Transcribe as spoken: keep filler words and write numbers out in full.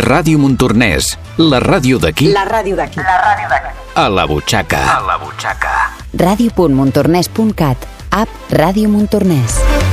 Ràdio Montornès, la ràdio d'aquí. La ràdio d'aquí. La ràdio d'aquí. A la butxaca. A la butxaca. ràdio punt montornès punt cat, app Ràdio Montornès.